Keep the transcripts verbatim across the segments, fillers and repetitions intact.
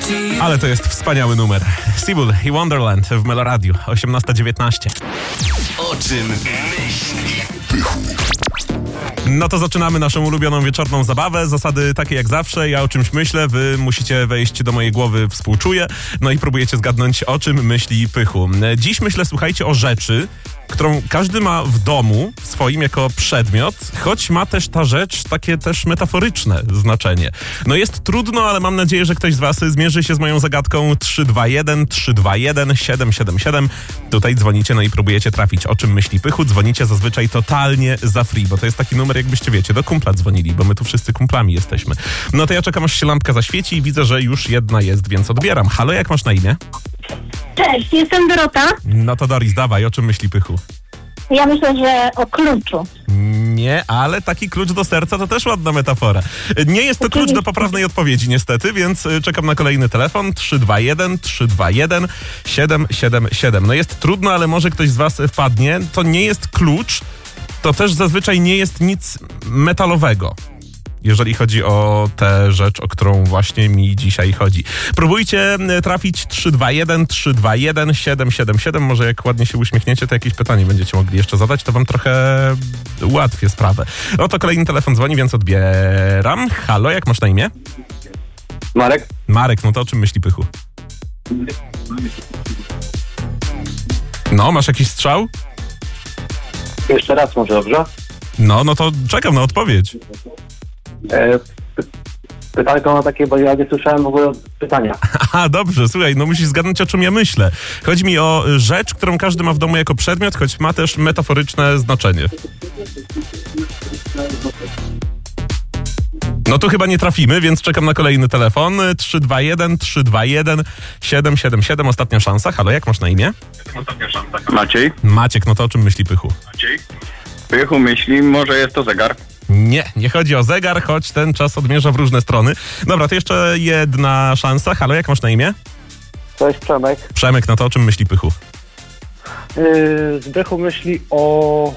Ale to jest wspaniały numer. Seabull i Wonderland w Meloradiu, osiemnasta dziewiętnaście. O czym myśli Pychu? No to zaczynamy naszą ulubioną wieczorną zabawę. Zasady takie jak zawsze. Ja o czymś myślę, wy musicie wejść do mojej głowy, współczuję. No i próbujecie zgadnąć, o czym myśli Pychu. Dziś myślę, słuchajcie, o rzeczy, którą każdy ma w domu swoim jako przedmiot, choć ma też ta rzecz takie też metaforyczne znaczenie. No jest trudno, ale mam nadzieję, że ktoś z was zmierzy się z moją zagadką trzy dwa jeden trzy dwa jeden siedem siedem siedem. Tutaj dzwonicie, no i próbujecie trafić, o czym myśli Pychu. Dzwonicie zazwyczaj totalnie za free, bo to jest taki numer, jakbyście wiecie, do kumpla dzwonili, bo my tu wszyscy kumplami jesteśmy. No to ja czekam, aż się lampka zaświeci i widzę, że już jedna jest, więc odbieram. Halo, jak masz na imię? Cześć, jestem Dorota. No to Doris, dawaj, o czym myśli Pychu? Ja myślę, że o kluczu. Nie, ale taki klucz do serca to też ładna metafora. Nie jest to klucz do poprawnej odpowiedzi niestety, więc czekam na kolejny telefon. trzy dwa jeden trzy dwa jeden siedem siedem siedem. No jest trudno, ale może ktoś z was wpadnie. To nie jest klucz, to też zazwyczaj nie jest nic metalowego, jeżeli chodzi o tę rzecz, o którą właśnie mi dzisiaj chodzi. Próbujcie trafić trzy dwa jeden trzy dwa jeden siedem siedem siedem. Może jak ładnie się uśmiechniecie, to jakieś pytanie będziecie mogli jeszcze zadać, to wam trochę ułatwię sprawę. Oto kolejny telefon dzwoni, więc odbieram. Halo, jak masz na imię? Marek? Marek, no to o czym myśli Pychu? No, masz jakiś strzał? Jeszcze raz może, dobrze? No, no to czekam na odpowiedź. E, py- pytanko na takie, bo ja nie słyszałem w ogóle pytania. Aha, dobrze, słuchaj, no musisz zgadnąć, o czym ja myślę. Chodzi mi o rzecz, którą każdy ma w domu jako przedmiot, choć ma też metaforyczne znaczenie. No tu chyba nie trafimy, więc czekam na kolejny telefon. trzy dwa jeden trzy dwa jeden siedem siedem siedem, ostatnia szansa. Halo, jak masz na imię? Maciej? Maciek, no to o czym myśli Pychu? Pychu myśli, może jest to zegar. Nie, nie chodzi o zegar, choć ten czas odmierza w różne strony. Dobra, to jeszcze jedna szansa. Halo, jak masz na imię? Cześć, Przemek. Przemek, no to o czym myśli Pychu? Yy, Zbychu myśli o...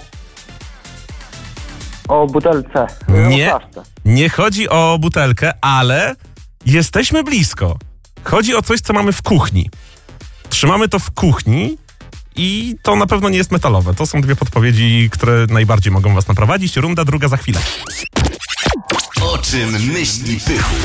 o butelce. Nie, O flaszce. nie chodzi o butelkę, ale jesteśmy blisko. Chodzi o coś, co mamy w kuchni. Trzymamy to w kuchni i to na pewno nie jest metalowe. To są dwie podpowiedzi, które najbardziej mogą was naprowadzić. Runda druga za chwilę. O czym myśli Pychu?